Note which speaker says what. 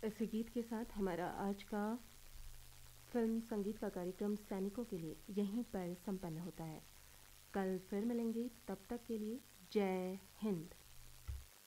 Speaker 1: इसी गीत के साथ हमारा आज का फिल्म संगीत का कार्यक्रम सैनिकों के लिए यहीं पर संपन्न होता है। कल फिर मिलेंगे, तब तक के लिए जय हिंद।